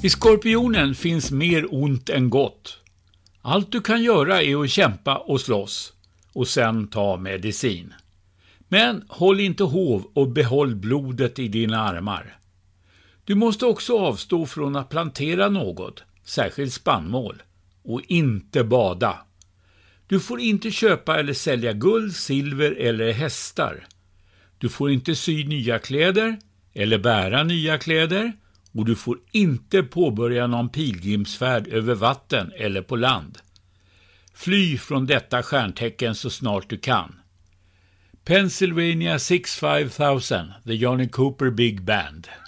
I Skorpionen finns mer ont än gott. Allt du kan göra är att kämpa och slåss och sen ta medicin. Men håll inte hov och behåll blodet i dina armar. Du måste också avstå från att plantera något, särskilt spannmål, och inte bada. Du får inte köpa eller sälja guld, silver eller hästar. Du får inte sy nya kläder eller bära nya kläder, och du får inte påbörja någon pilgrimsfärd över vatten eller på land. Fly från detta stjärntecken så snart du kan. Pennsylvania 65000, The Johnny Cooper Big Band.